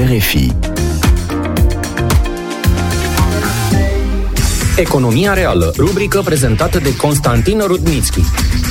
RFI. Economia reală, rubrică prezentată de Constantin Rudnitsky.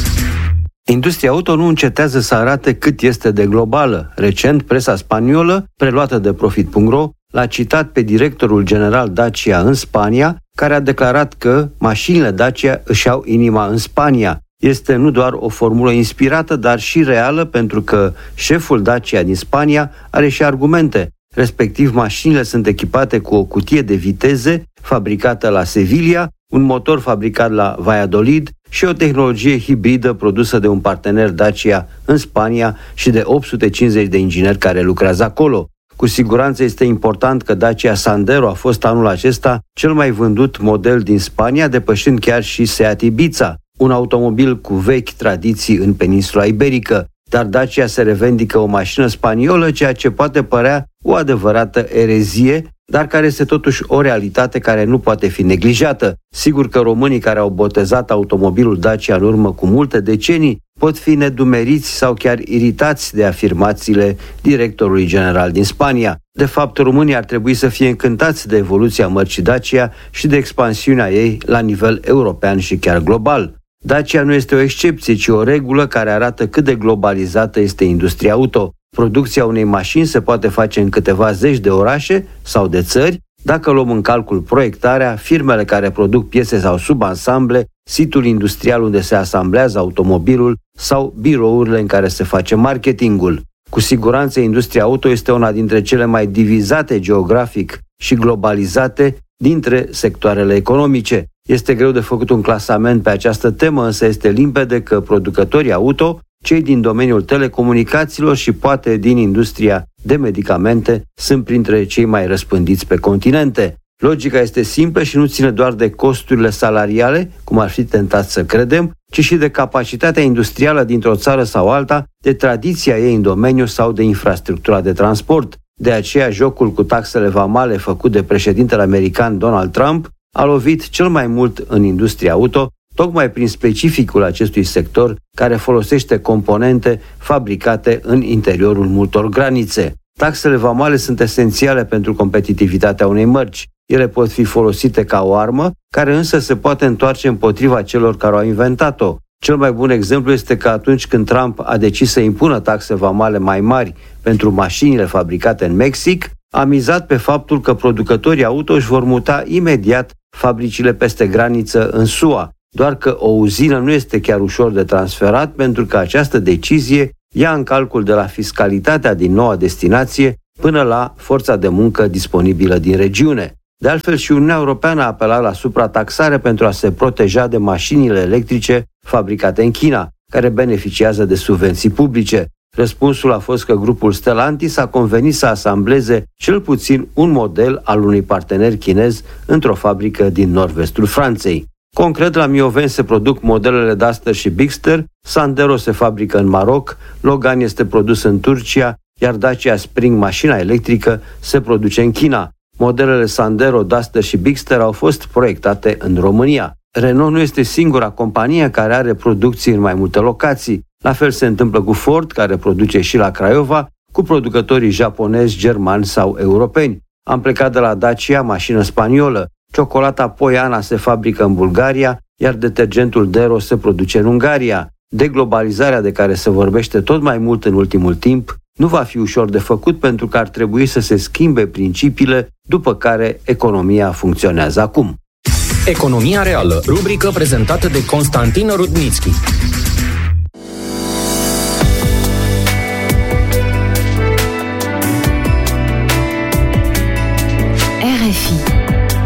Industria auto nu încetează să arate cât este de globală. Recent, presa spaniolă, preluată de Profit.ro, l-a citat pe directorul general Dacia în Spania, care a declarat că mașinile Dacia își au inima în Spania. Este nu doar o formulă inspirată, dar și reală, pentru că șeful Dacia din Spania are și argumente. Respectiv, mașinile sunt echipate cu o cutie de viteze fabricată la Sevilla, un motor fabricat la Valladolid și o tehnologie hibridă produsă de un partener Dacia în Spania și de 850 de ingineri care lucrează acolo. Cu siguranță este important că Dacia Sandero a fost anul acesta cel mai vândut model din Spania, depășind chiar și Seat Ibiza, un automobil cu vechi tradiții în peninsula iberică. Dar Dacia se revendică o mașină spaniolă, ceea ce poate părea o adevărată erezie, dar care este totuși o realitate care nu poate fi neglijată. Sigur că românii care au botezat automobilul Dacia în urmă cu multe decenii pot fi nedumeriți sau chiar iritați de afirmațiile directorului general din Spania. De fapt, românii ar trebui să fie încântați de evoluția mărcii Dacia și de expansiunea ei la nivel european și chiar global. Dacia nu este o excepție, ci o regulă care arată cât de globalizată este industria auto. Producția unei mașini se poate face în câteva zeci de orașe sau de țări, dacă luăm în calcul proiectarea, firmele care produc piese sau subansamble, situl industrial unde se asamblează automobilul sau birourile în care se face marketingul. Cu siguranță, industria auto este una dintre cele mai divizate geografic și globalizate dintre sectoarele economice. Este greu de făcut un clasament pe această temă, însă este limpede că producătorii auto, cei din domeniul telecomunicațiilor și poate din industria de medicamente sunt printre cei mai răspândiți pe continente. Logica este simplă și nu ține doar de costurile salariale, cum ar fi tentat să credem, ci și de capacitatea industrială dintr-o țară sau alta, de tradiția ei în domeniu sau de infrastructura de transport. De aceea, jocul cu taxele vamale făcut de președintele american Donald Trump a lovit cel mai mult în industria auto, tocmai prin specificul acestui sector care folosește componente fabricate în interiorul multor granițe. Taxele vamale sunt esențiale pentru competitivitatea unei mărci. Ele pot fi folosite ca o armă, care însă se poate întoarce împotriva celor care au inventat-o. Cel mai bun exemplu este că atunci când Trump a decis să impună taxe vamale mai mari pentru mașinile fabricate în Mexic, a mizat pe faptul că producătorii auto își vor muta imediat fabricile peste graniță în SUA, doar că o uzină nu este chiar ușor de transferat pentru că această decizie ia în calcul de la fiscalitatea din noua destinație până la forța de muncă disponibilă din regiune. De altfel, și Uniunea Europeană a apelat la suprataxare pentru a se proteja de mașinile electrice fabricate în China, care beneficiază de subvenții publice. Răspunsul a fost că grupul Stellantis a convenit să asambleze cel puțin un model al unui partener chinez într-o fabrică din nord-vestul Franței. Concret, la Mioveni se produc modelele Duster și Bigster, Sandero se fabrică în Maroc, Logan este produs în Turcia, iar Dacia Spring, mașina electrică, se produce în China. Modelele Sandero, Duster și Bigster au fost proiectate în România. Renault nu este singura companie care are producții în mai multe locații. La fel se întâmplă cu Ford, care produce și la Craiova, cu producătorii japonezi, germani sau europeni. Am plecat de la Dacia, mașină spaniolă. Ciocolata Poiana se fabrică în Bulgaria, iar detergentul Dero se produce în Ungaria. Deglobalizarea de care se vorbește tot mai mult în ultimul timp nu va fi ușor de făcut pentru că ar trebui să se schimbe principiile după care economia funcționează acum. Economia reală, rubrică prezentată de Constantin Rudnitsky.